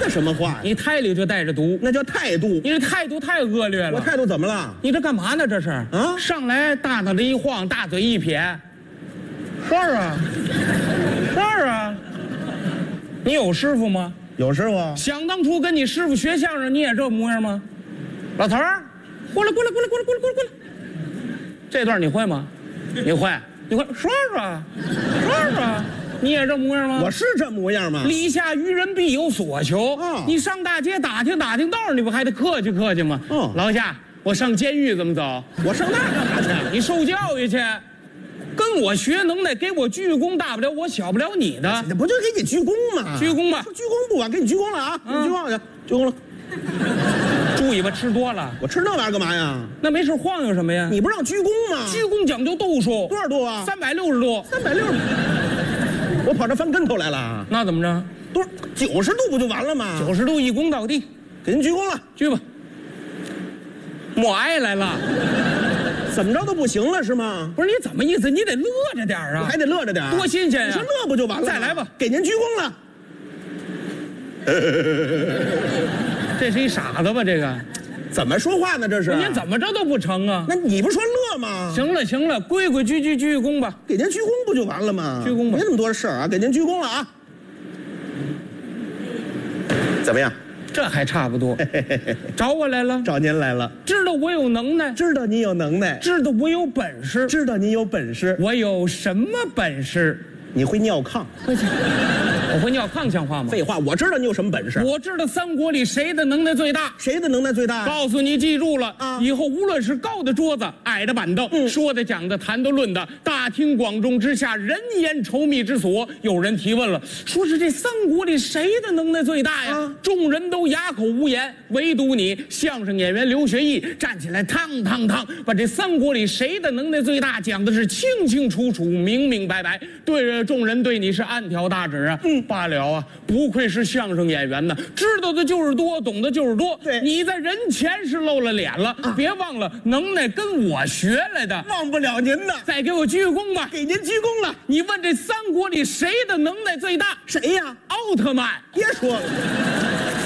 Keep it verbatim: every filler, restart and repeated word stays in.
的什么话呀？ 你胎里就带着毒， 那叫态度。 你这态度太恶劣了。 我态度怎么了？ 你这干嘛呢？这是啊上来大脑袋一晃，大嘴一撇，是啊，是啊。你有师傅吗？ 有师傅。 想当初跟你师傅学相声，你也这模样吗？老头儿，过来过来过来过来过来过来过来。这段你会吗？你会？你会说说，说说。你也这模样吗？ 我是这模样吗？ 礼下于人必有所求。 哦你上大街打听打听道儿，你不还得客气客气吗？ 哦老夏，我上监狱怎么走？ 我上那干嘛去？ 你受教育去，跟我学能耐，给我鞠躬，大不了我小不了你的。 那不就给你鞠躬吗？ 鞠躬吧， 鞠躬不晚，给你鞠躬了啊！给你鞠躬去，鞠躬了。 猪尾巴吃多了， 我吃那玩意儿干嘛呀？ 那没事晃悠什么呀？ 你不让鞠躬吗？ 鞠躬讲究度数， 多少度啊？ 三百六十度。 三百六十。我跑这翻跟头来了。 那怎么着？ 多九十度不就完了吗？ 九十度一躬到地， 给您鞠躬了。 鞠吧。默哀来了， 怎么着都不行了是吗？ 不是你怎么意思？你得乐着点啊！ 我还得乐着点儿， 多新鲜呀！ 你说乐不就完了？ 再来吧， 给您鞠躬了。 这是一傻子吧？这个怎么说话呢？这是您怎么着都不成啊？ 那你不说乐吗？ 行了行了，规规矩矩鞠躬吧。 给您鞠躬不就完了吗？ 鞠躬吧， 没那么多事儿啊！给您鞠躬了啊。怎么样？ 这还差不多。找我来了， 找您来了。 知道我有能耐， 知道你有能耐， 知道我有本事， 知道你有本事。 我有什么本事？ 你会尿炕？ 我会尿炕像话吗？ 废话，我知道你有什么本事。 我知道三国里谁的能耐最大。 谁的能耐最大？ 告诉你，记住了啊以后无论是高的桌子、矮的板凳， 嗯说的、讲的、谈的、论的，大庭广众之下，人言稠密之所。有人提问了，说是这三国里谁的能耐最大呀？ 啊众人都哑口无言，唯独你，相声演员刘学义站起来，汤汤汤，把这三国里谁的能耐最大讲的是清清楚楚、明明白白。对着众人对你是暗挑大指啊。嗯，罢了啊，不愧是相声演员呢，知道的就是多，懂的就是多。 对你在人前是露了脸了，啊、别忘了能耐跟我学来的， 忘不了您的。 再给我鞠躬吧， 给您鞠躬了。 你问这三国里谁的能耐最大？ 谁呀？ 奥特曼。 别说了。